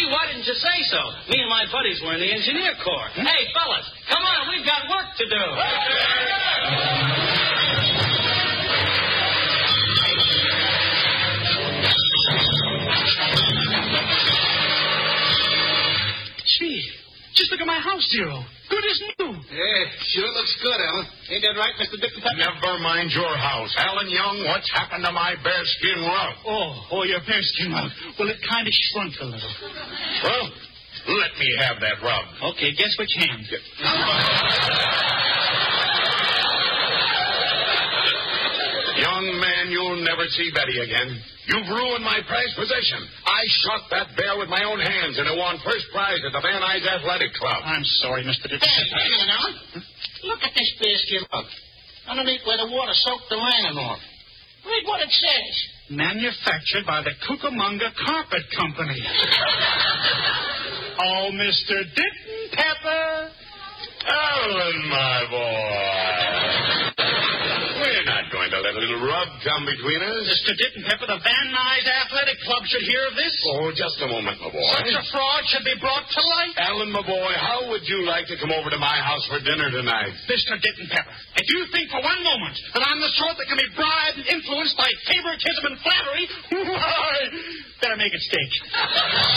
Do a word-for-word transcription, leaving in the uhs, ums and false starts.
Gee, why didn't you say so? Me and my buddies were in the engineer corps. Hey, fellas, come on, we've got work to do. Gee, just look at my house, Zero. Good as new. Yeah, sure looks good, Alan. Ain't that right, Mister Dickens? Never mind your house. Alan Young, what's happened to my bearskin rug? Oh, oh, your bearskin rug. Well, it kind of shrunk a little. Well, let me have that rug. Okay, guess which hand? Young man, you'll never see Betty again. You've ruined my prized possession. I shot that bear with my own hands, and it won first prize at the Van Nuys Athletic Club. I'm sorry, Mister Dickens. Hey, hey, Alan. Look at this bearskin rug. Underneath where the water soaked the lining off. Read what it says. Manufactured by the Cucamonga Carpet Company. Oh, Mister Denton Pepper. Alan, my boy. We're not going to let a little rub come between us. Mister Denton Pepper, the Van Nuys Athletic Club should hear of this. Oh, just a moment, my boy. Such a fraud should be brought to light. Alan, my boy, how would you like to come over to my house for dinner tonight? Mister Denton Pepper, if you think for one moment that I'm the sort that can be bribed and influenced by favoritism and flattery, why, better make it steak.